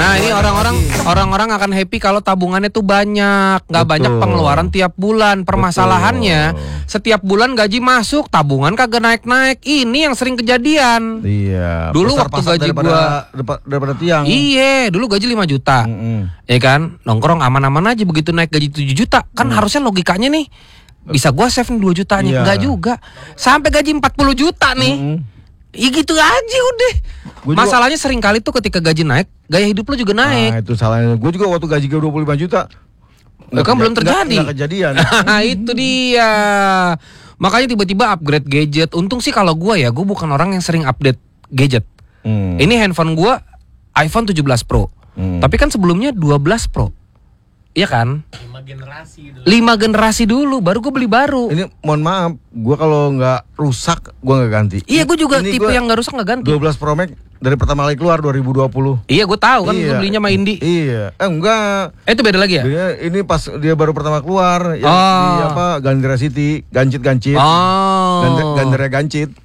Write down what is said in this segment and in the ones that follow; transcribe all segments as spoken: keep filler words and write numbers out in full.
Nah ini orang-orang orang-orang akan happy kalau tabungannya tuh banyak, nggak banyak pengeluaran tiap bulan. Permasalahannya betul. Setiap bulan gaji masuk, tabungan kagak naik-naik. Ini yang sering kejadian. Iya. Dulu waktu gaji daripada, gua daripada tiang. Iya, dulu gaji lima juta. Mm-hmm. Ya kan, nongkrong aman-aman aja, begitu naik gaji tujuh juta, kan mm. harusnya logikanya nih bisa gua save nih dua jutanya. Iya. Enggak juga. Sampai gaji empat puluh juta nih. Mm-hmm. Ya gitu aja udah. Gua Masalahnya juga, sering kali tuh ketika gaji naik, gaya hidup lo juga naik. Nah, itu salahnya. Gue juga waktu gaji gue dua puluh lima juta. Enggak kan belum terjadi. Enggak kejadian. Itu dia. Makanya tiba-tiba upgrade gadget. Untung sih kalau gue ya, gue bukan orang yang sering update gadget. Hmm. Ini handphone gue iPhone tujuh belas Pro. Hmm. Tapi kan sebelumnya dua belas Pro. Iya kan? lima generasi dulu. lima generasi dulu, baru gue beli baru. Ini mohon maaf, gue kalau nggak rusak, gue nggak ganti. Iya, gue juga ini tipe yang nggak rusak nggak ganti. dua belas Pro Max dari pertama kali keluar dua ribu dua puluh. Iya, gue tahu kan, iya. gue belinya sama Indi. Iya, eh enggak. Eh itu beda lagi ya? Dia, ini pas dia baru pertama keluar, yang oh. di apa Gandera City, gancit-gancit. Oh. Gander, Gandaria gancit.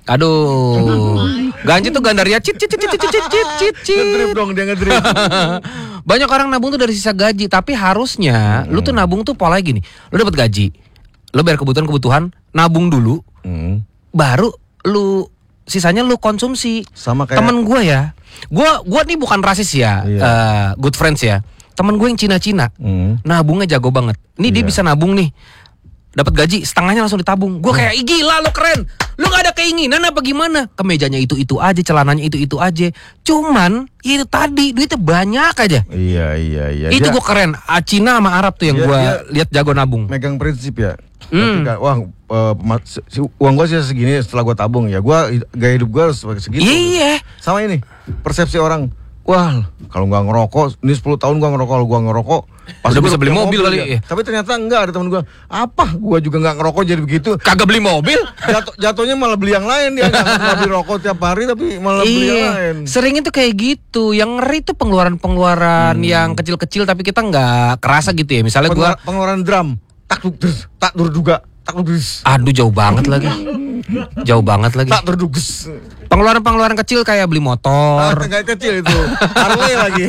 Aduh. Gancit tuh Gandaria cit cit cit cit cit cit cit cit. Ngedrip dong dia ngedrip. Banyak orang nabung tuh dari sisa gaji, tapi harusnya hmm. lu tuh nabung tuh pola gini. Lu dapat gaji, lu bayar kebutuhan-kebutuhan, nabung dulu. Hmm. Baru lu sisanya lu konsumsi. Sama kayak temen gue ya. Gue gue nih bukan rasis ya, iya. uh, good friends ya. Temen gue yang Cina-Cina, hmm. nabungnya jago banget. Ini iya. dia bisa nabung nih. Dapat gaji setengahnya langsung ditabung. Gue kayak gila lo keren. Lo gak ada keinginan apa gimana? Kemejanya itu-itu aja, celananya itu-itu aja. Cuman ya itu tadi duitnya banyak aja. Iya iya iya. Itu gue keren. Cina sama Arab tuh yang gue lihat jago nabung. Megang prinsip ya. Hmm. Ketika, wah uh, uang gue sih segini setelah gue tabung ya. Gue gaya hidup gue harus segitu. Iya. Sama ini persepsi orang. Wah, kalau nggak ngerokok, ini sepuluh tahun gua ngerokok, kalau gua ngerokok, pas udah bisa beli mobil, mobil kali. Ya. Tapi ternyata enggak, ada temen gua. Apa? Gua juga nggak ngerokok jadi begitu. Kagak beli mobil? Jatuh, jatuhnya malah beli yang lain dia. Nggak beli rokok tiap hari, tapi malah iya. beli yang lain. Sering itu kayak gitu. Yang ngeri itu pengeluaran-pengeluaran hmm. yang kecil-kecil, tapi kita nggak kerasa gitu ya. Misalnya Pengeluaran, gua pengeluaran drum, tak terus, tak durduga, tak terus. Aduh jauh banget lagi. Jauh banget lagi. Tak terdugus. Pengeluaran-pengeluaran kecil kayak beli motor. Ah, kayak kecil itu. Harley lagi.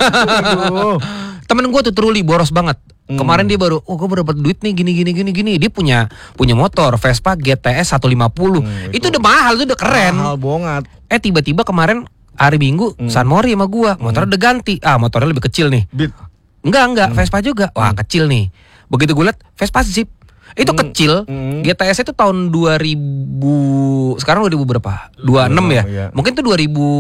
Aduh. Temen gue tuh Truli boros banget. Hmm. Kemarin dia baru, oh gue baru dapat duit nih gini gini gini gini. Dia punya punya motor Vespa G T S seratus lima puluh. Hmm, itu. itu udah mahal, itu udah keren. Mahal banget. Eh tiba-tiba kemarin hari Minggu hmm. San Mori sama gue, motornya hmm. udah ganti. Ah motornya lebih kecil nih. Beat. Enggak enggak, hmm. Vespa juga. Wah hmm. kecil nih. Begitu gue liat Vespa Zip. Itu hmm, kecil, hmm. G T S itu tahun dua ribu, sekarang dua ribu berapa? dua puluh enam ya? Iya. Mungkin itu dua ribu